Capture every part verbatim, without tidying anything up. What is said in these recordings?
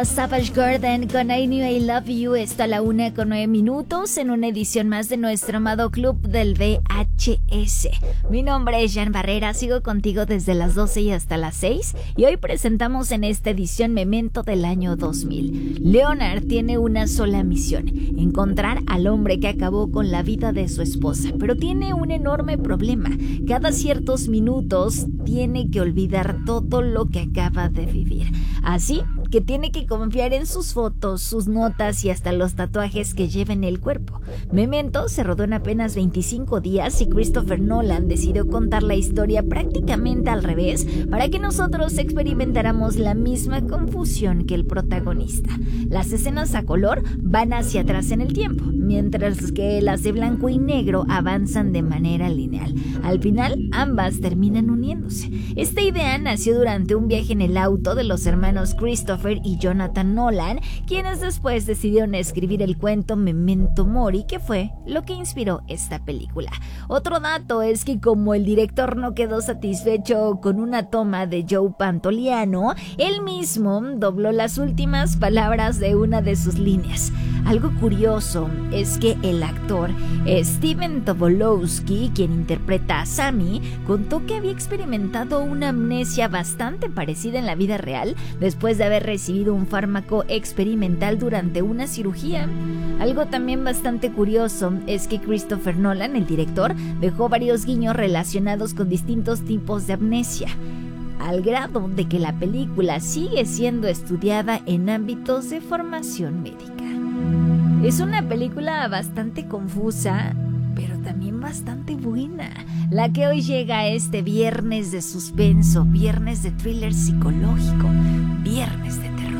Savage Garden con I Knew I Love You está a la una con nueve minutos en una edición más de nuestro amado club del V H S. Mi nombre es Jan Barrera, sigo contigo desde las doce y hasta las seis y hoy presentamos en esta edición Memento del año dos mil. Leonard tiene una sola misión, encontrar al hombre que acabó con la vida de su esposa, pero tiene un enorme problema. Cada ciertos minutos tiene que olvidar todo lo que acaba de vivir. Así que tiene que confiar en sus fotos, sus notas y hasta los tatuajes que lleva en el cuerpo. Memento se rodó en apenas veinticinco días y Christopher Nolan decidió contar la historia prácticamente al revés para que nosotros experimentáramos la misma confusión que el protagonista. Las escenas a color van hacia atrás en el tiempo, mientras que las de blanco y negro avanzan de manera lineal. Al final, ambas terminan uniéndose. Esta idea nació durante un viaje en el auto de los hermanos Christopher y Jonathan Nolan, quienes después decidieron escribir el cuento Memento Mori, que fue lo que inspiró esta película. Otro dato es que como el director no quedó satisfecho con una toma de Joe Pantoliano, él mismo dobló las últimas palabras de una de sus líneas. Algo curioso es que el actor Steven Tobolowsky, quien interpreta a Sammy, contó que había experimentado una amnesia bastante parecida en la vida real después de haber recibido un fármaco experimental durante una cirugía. Algo también bastante curioso es que Christopher Nolan, el director, dejó varios guiños relacionados con distintos tipos de amnesia, al grado de que la película sigue siendo estudiada en ámbitos de formación médica. Es una película bastante confusa, pero también bastante buena, la que hoy llega este viernes de suspenso, viernes de thriller psicológico, viernes de terror.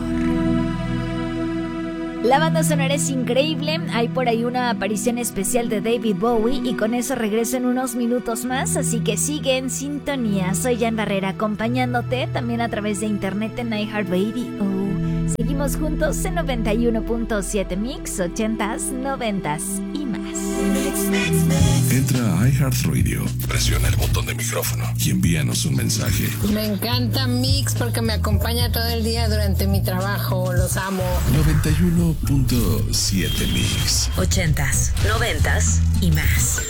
La banda sonora es increíble, hay por ahí una aparición especial de David Bowie y con eso regreso en unos minutos más, así que sigue en sintonía. Soy Jan Barrera acompañándote también a través de internet en iHeartRadio. Seguimos juntos en noventa y uno punto siete Mix, ochentas, noventas y más. Entra a iHeartRadio, presiona el botón de micrófono y envíanos un mensaje. Me encanta Mix porque me acompaña todo el día durante mi trabajo, los amo. noventa y uno punto siete Mix. Ochentas, noventas y más.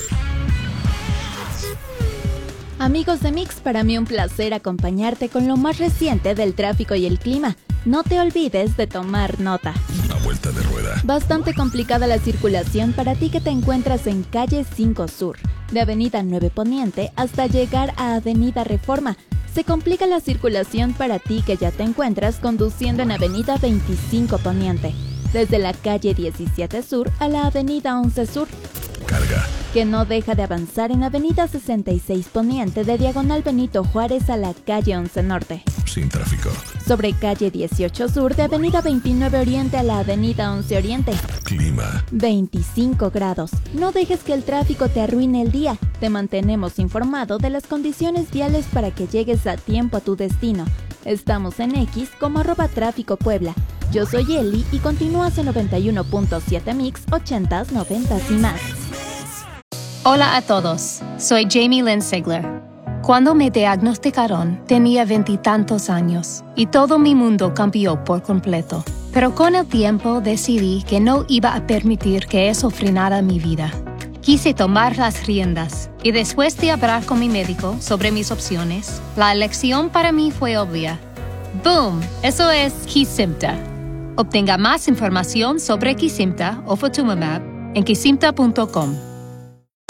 Amigos de Mix, para mí un placer acompañarte con lo más reciente del tráfico y el clima. No te olvides de tomar nota. A vuelta de rueda. Bastante complicada la circulación para ti que te encuentras en calle cinco Sur, de Avenida nueve Poniente hasta llegar a Avenida Reforma. Se complica la circulación para ti que ya te encuentras conduciendo en Avenida veinticinco Poniente, desde la calle diecisiete Sur a la Avenida once Sur. Carga. Que no deja de avanzar en Avenida sesenta y seis Poniente de Diagonal Benito Juárez a la calle once Norte. Sin tráfico. Sobre calle dieciocho Sur de Avenida veintinueve Oriente a la Avenida once Oriente. Clima. veinticinco grados. No dejes que el tráfico te arruine el día. Te mantenemos informado de las condiciones viales para que llegues a tiempo a tu destino. Estamos en X como arroba tráfico Puebla. Yo soy Eli y continúas en noventa y uno punto siete Mix, ochentas, noventas y más. Hola a todos, soy Jamie Lynn Sigler. Cuando me diagnosticaron, tenía veintitantos años y todo mi mundo cambió por completo. Pero con el tiempo decidí que no iba a permitir que eso frenara mi vida. Quise tomar las riendas y después de hablar con mi médico sobre mis opciones, la elección para mí fue obvia. ¡Boom! Eso es Kesimpta. Obtenga más información sobre Kesimpta o Ofatumumab en kesimpta punto com.